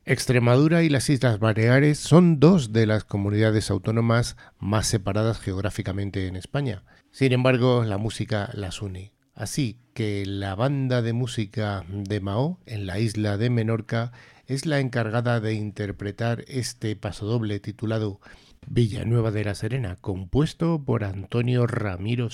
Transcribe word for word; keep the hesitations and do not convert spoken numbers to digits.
Extremadura y las Islas Baleares son dos de las comunidades autónomas más separadas geográficamente en España. Sin embargo, la música las une. Así que la banda de música de Mahó, en la isla de Menorca, es la encargada de interpretar este pasodoble titulado Villanueva de la Serena, compuesto por Antonio Ramiro